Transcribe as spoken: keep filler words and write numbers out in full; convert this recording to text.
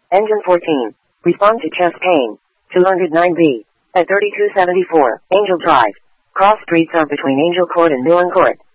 Engine fourteen. Respond to chest pain. two oh nine B. At thirty-two seventy-four, Angel Drive. Cross streets are between Angel Court and Newland Court.